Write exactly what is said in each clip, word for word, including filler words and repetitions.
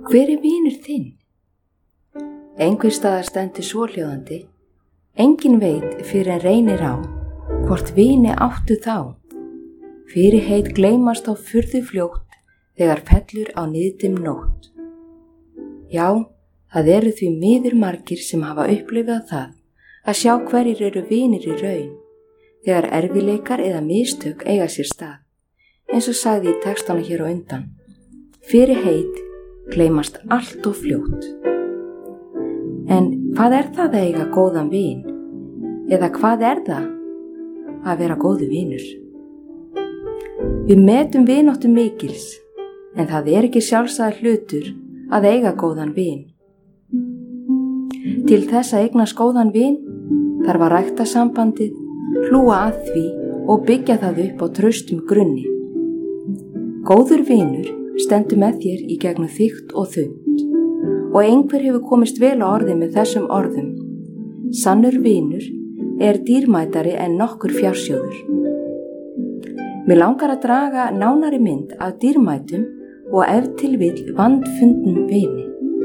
Hver er vinur þinn? Einhver staðar stendur svohljóðandi: enginn veit fyrir en reynir á, hvort vini áttu þá. Fyrirheit gleymast á furðu fljótt, þegar fellur á niðdim nótt. Já, það eru því miður margir sem hafa upplifað það, að sjá hverjir eru vinir í raun, þegar erfileikar eða mistök eiga sér stað. Eins og sagði í textana hér á undan: fyrirheit gleymast allt og fljótt. En hvað er það að eiga góðan vin? Eða hvað er það að vera góðu vinur? Við metum vináttu mikils, en það er ekki sjálfsagður hlutur að eiga góðan vin. Til þess að eignast góðan vin þarf að rækta sambandið, hlúa að því og byggja það upp á traustum grunni. Góður vinur stendur með þér í gegnum þykkt og þunnt, og einhver hefur komist vel á orði með þessum orðum: sannur vinur er dýrmætari en nokkur fjársjóður. Mér langar að draga nánari mynd af dýrmætum og ef til vill vandfundnum vini.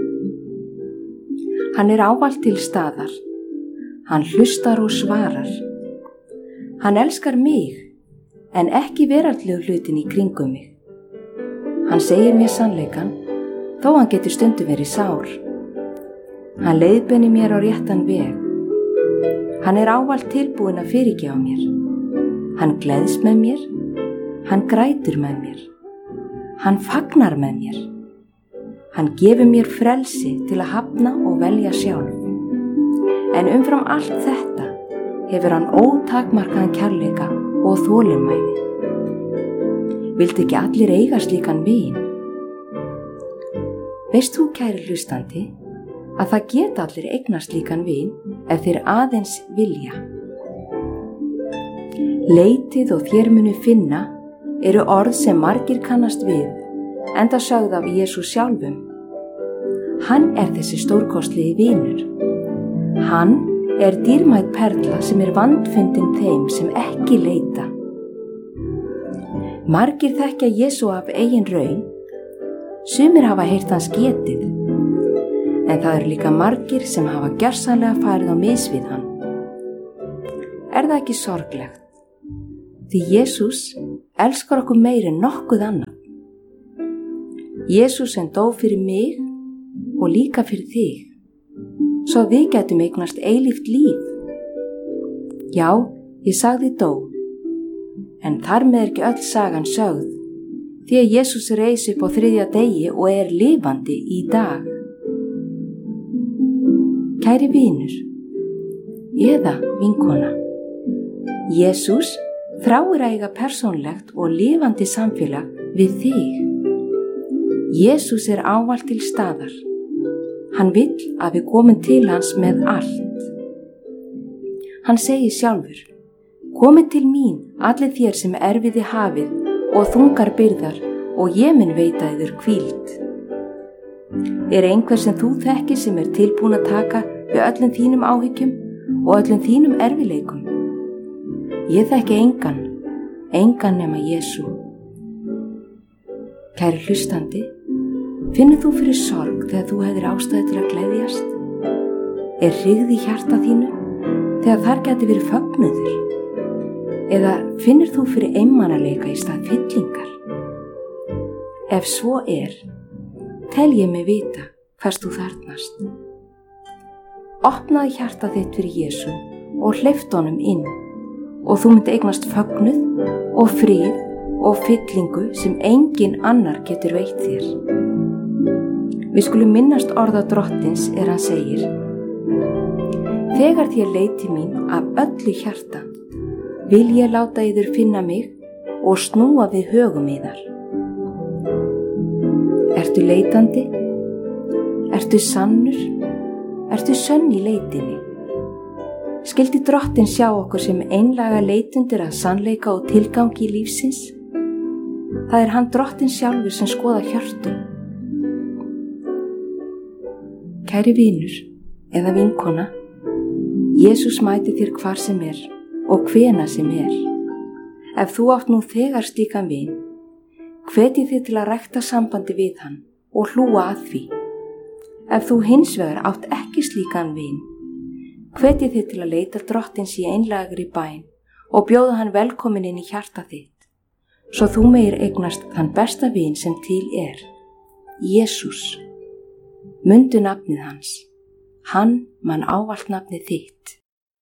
Hann er ávallt til staðar. Hann hlustar og svarar. Hann elskar mig, en ekki veraldlegu hlutin í kringum mig. Hann segir mér sannleikan, þó hann getur stundum verið sár. Hann leiðbeinir mér á réttan veg. Hann er ávallt tilbúinn að fyrirgefa mér. Hann gleðst með mér. Hann grætur með mér. Hann fagnar með mér. Hann gefur mér frelsi til að hafna og velja sjálf. En umfram allt þetta hefur hann ótakmarkaðan kærleika og þolinmæði. Viltu ekki allir eiga slíkan vin? Veist þú, kæri hlustandi, að það geta allir eignast slíkan vin ef þeir aðeins vilja. Leitið og þér munu finna eru orð sem margir kannast við, enda sögð af Jesús sjálfum. Hann er þessi stórkostlegi vinur. Hann er dýrmæt perla sem er vandfundin þeim sem ekki leita. Margir þekkja Jesú af eigin raun, sumir hafa heyrt hans getið, en það eru líka margir sem hafa gjörsamlega farið á mis við hann. Er það ekki sorglegt? Því Jesús elskar okkur meir en nokkuð annað. Jesús sem dó fyrir mig og líka fyrir þig, svo við getum eignast eilíft líf. Já, ég sagði dó, en þar með er ekki öll sagan sögð, því að Jesús reis upp á þriðja degi og er lifandi í dag. Kæri vinur, eða vinkona, Jesús þráir að eiga persónlegt og lifandi samfélag við þig. Jesús er ávallt til staðar. Hann vill að við komum til hans með allt. Hann segir sjálfur: komið til mín, allir þér sem erfiði hafið og þungar byrðar, og ég mun veita yður hvíld. Er einhver sem þú þekkir sem er tilbúin að taka við öllum þínum áhyggjum og öllum þínum erfileikum? Ég þekki engan, engan nema Jesú. Kæri hlustandi, finnur þú fyrir sorg þegar þú hefðir ástæðu til að gleðjast? Er hryggð í hjarta þínu þegar þar geti verið fögnuður? Eða finnur þú fyrir einmanaleika í stað fyllingar? Ef svo er, tel ég mig vita hvers þú þarfnast. Opnaðu hjarta þitt fyrir Jesú og hleyptu honum inn, og þú myndi eignast fögnuð og frið og fyllingu sem engin annar getur veitt þér. Við skulum minnast orða drottins er hann segir: þegar þér leiti mín af öllu hjarta, vil ég láta yður finna mig og snúa við högum yðar. Ertu leitandi? Ertu sannur? Ertu sönn í leitinni? Skyldi drottinn sjá okkur sem einlaga leitundir að sannleika og tilgangi lífsins? Það er hann drottinn sjálfur sem skoða hjörtum. Kæri vinur eða vinkona, Jesús mæti þér hvar sem er og hvena sem er. Ef þú átt nú þegar slíkan vin, hvet ég þig til að rækta sambandi við hann og hlúa að því. Ef þú hins vegar átt ekki slíkan vin, hvet ég þig til að leita Drottins í einlægri bæn og bjóða hann velkomin inn í hjarta þitt, svo þú meir eignast þann besta vin sem til er, Jesús. Mundu nafnið hans, hann man ávallt nafnið þitt.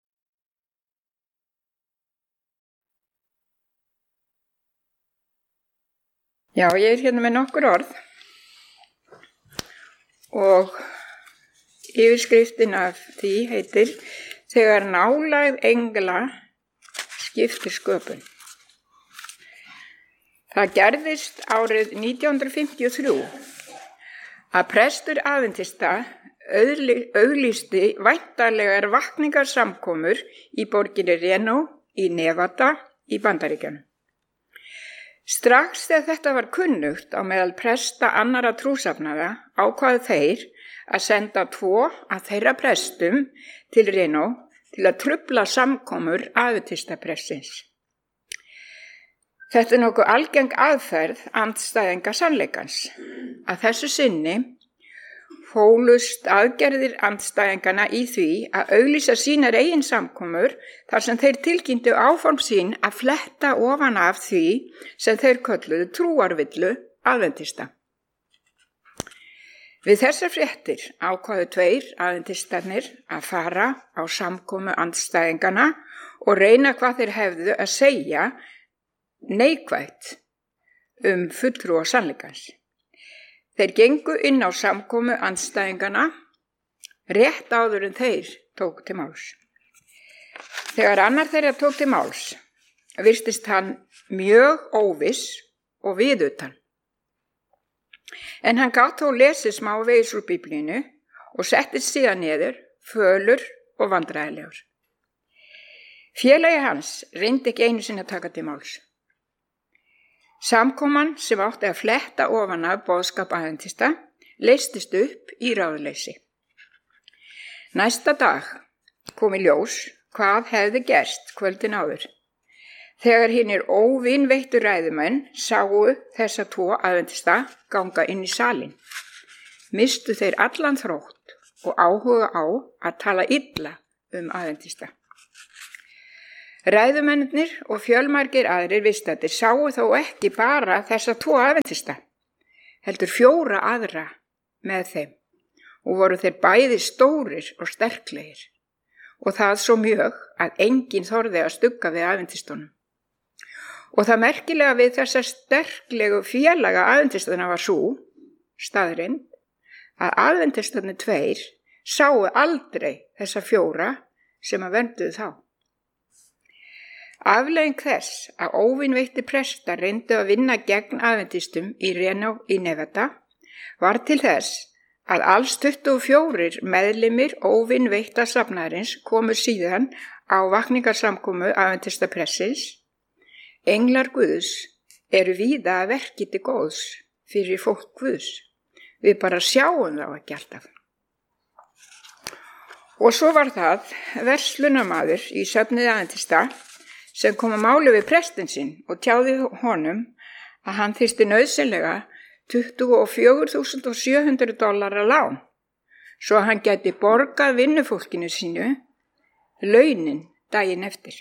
Já, ég er hérna með nokkur orð og yfirskriftin af því heitir Þegar nálægð engla skiptir sköpun. Það gerðist árið nítján hundruð fimmtíu og þrjú að prestur aðventista auglýsti væntanlegar vakningarsamkomur í borginni Reno í Nevada í Bandaríkjunum. Strax þegar þetta var kunnugt á meðal presta annara trúsafnaða ákváðu þeir að senda tvo af þeirra prestum til Reno til að trufla samkomur aðventistapressins. Þetta er nokkuð algeng aðferð andstæðinga sannleikans. Að þessu sinni fólust aðgerðir andstæðingana í því að auglýsa sínar eigin samkomur þar sem þeir tilkynntu áform sín að fletta ofan af því sem þeir kölluðu trúarvillu aðventista. Við þessar fréttir ákváðu tveir aðventistarnir að fara á samkomu andstæðingana og reyna hvað þeir hefðu að segja neikvætt um fulltrúa sannleikans. Þeir gengu inn á samkomu andstæðingana rétt áður en þeir tók til máls. Þegar annar þeirra tók til máls, virtist hann mjög óviss og viðutan. En hann gat þó lesið smávegis úr Biblíunni og settist síðan niður, fölur og vandræðalegur. Félagi hans reyndi ekki einu sinni að taka til máls. Samkoman sem átti að fletta ofan af boðskap aðventista leystist upp í ráðleysi. Næsta dag kom í ljós hvað hefði gerst kvöldin áður. Þegar hinir óvinveittu ræðumenn sáu þessa tvo aðventista ganga inn í salinn, mistu þeir allan þrótt og áhuga á að tala illa um aðventista. Ræðumennir og fjölmargir aðrir viðstaddir sáu þó ekki bara þessa tvo aðventista, heldur fjóra aðra með þeim og voru þeir bæði stórir og sterklegir og það svo mjög að enginn þorði að stugga við aðventistunum. Og það merkilega við þessa sterklegu félaga aðventistana var svo staðreynd að aðventistarnir tveir sáu aldrei þessa fjóra sem að vernduðu þá. Afleiðing þess að óvinveittir prestar reyndu að vinna gegn aðventistum í Reno í Nevada var til þess að alls tuttugu og fjórir meðlimir óvinveitta safnaðarins komu síðan á vakningarsamkomu aðventistapressins. Englar Guðs eru víða að verki til góðs fyrir fólk Guðs. Við bara sjáum þá ekki alltaf. Og svo var það verslunarmaður í söfnuði aðventista sem kom að máli við prestinn sinn og tjáði honum að hann þyrfti nauðsynlega tuttugu og fjögur þúsund sjö hundruð dollara lán, svo að hann gæti borgað vinnufólkinu sínu launin daginn eftir.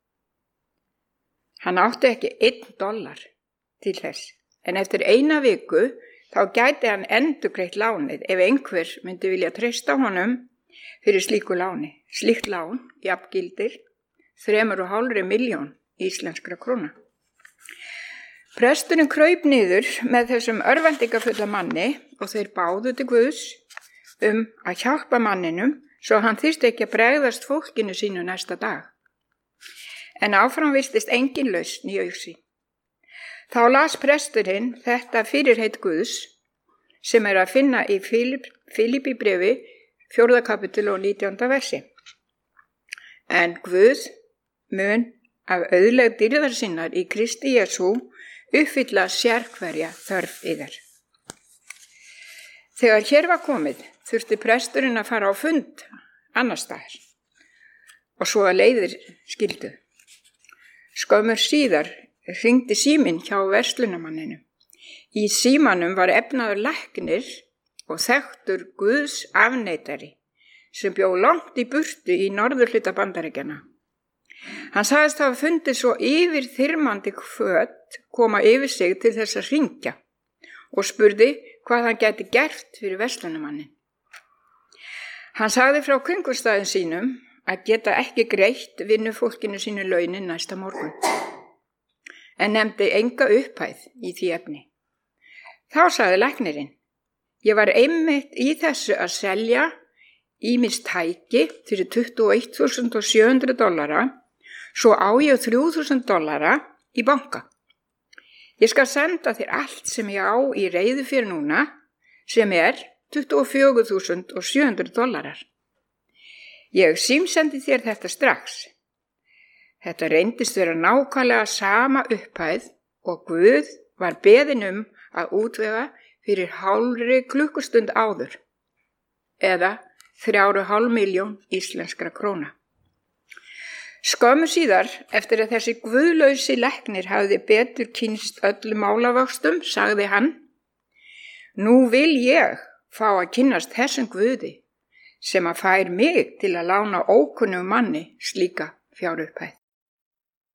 Hann átti ekki einn dollar til þess, en eftir eina viku þá gæti hann endurgreitt lánið ef einhver myndi vilja treysta honum fyrir slíku láni. Slíkt lán jafngildir þremur og hálfri milljón íslenskra króna. Presturinn kraup niður með þessum örvæntingafulla manni og þeir báðu til Guðs um að hjálpa manninum svo hann þyrfti ekki að bregðast fólkinu sínu næsta dag. En áfram virtist engin lausn í augsýn. Þá las presturinn þetta fyrirheit Guðs sem er að finna í Filipi bréfi fjórða kapitel og nítjánda versi. En Guð mun af auðlegð dýrðar sinnar í Kristi Jesú uppfylla sérhverja þörf yðar. Þegar hér var komið þurfti presturinn að fara á fund annars staðar og svo að leiðir skildu. Skömmur síðar hringdi síminn hjá verslunarmanninu. Í símanum var efnaður læknir og þekktur Guðs afneitari sem bjó langt í burtu í norðurhluta Bandaríkjanna. Hann sagðist hafa fundið svo yfirþyrmandi hvöt koma yfir sig til þess að hringja og spurði hvað hann gæti gert fyrir verslunarmannin. Hann sagði frá kringumstæðum sínum að geta ekki greitt vinnufólkinu sínu launin næsta morgun, en nefndi enga upphæð í því efni. Þá sagði læknirinn: ég var einmitt í þessu að selja ýmis tæki fyrir tuttugu og eitt þúsund sjö hundruð dollara, svo á ég þrjú þúsund dollara í banka. Ég skal senda þér allt sem ég á í reiðu fyrir núna, sem er tuttugu og fjögur þúsund sjö hundruð dollarar. Ég símsendi þér þetta strax. Þetta reyndist vera nákvæmlega sama upphæð og Guð var beðinn um að útvega fyrir hálfri klukkustund áður, eða þrjár og hálf milljón íslenskra króna. Skömmu síðar, eftir að þessi guðlausi læknir hafði betur kynst öllum málavöxtum, sagði hann: nú vil ég fá að kynnast þessum Guði sem að fær mig til að lána ókunnum manni slíka fjárupphæð.